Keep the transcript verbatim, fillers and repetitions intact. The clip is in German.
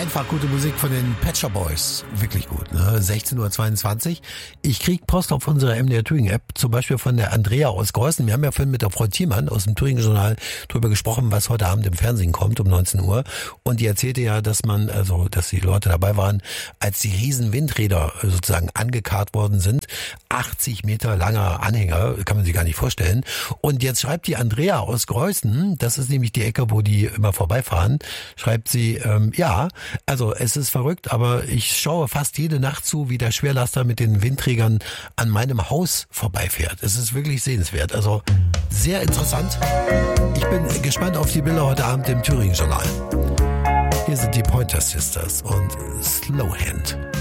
Einfach gute Musik von den Pet Shop Boys. Wirklich gut, ne? sechzehn Uhr zweiundzwanzig. Ich krieg Post auf unserer M D R Thüringen App, zum Beispiel von der Andrea aus Greußen. Wir haben ja vorhin mit der Frau Thiemann aus dem Thüringen Journal drüber gesprochen, was heute Abend im Fernsehen kommt um neunzehn Uhr. Und die erzählte ja, dass man, also, dass die Leute dabei waren, als die riesen Windräder sozusagen angekarrt worden sind. achtzig Meter langer Anhänger, kann man sich gar nicht vorstellen. Und jetzt schreibt die Andrea aus Greußen, das ist nämlich die Ecke, wo die immer vorbeifahren, schreibt sie, ähm, ja, also es ist verrückt, aber ich schaue fast jede Nacht zu, wie der Schwerlaster mit den Windträgern an meinem Haus vorbeifährt. Es ist wirklich sehenswert. Also sehr interessant. Ich bin gespannt auf die Bilder heute Abend im Thüringen Journal. Hier sind die Pointer Sisters und Slowhand.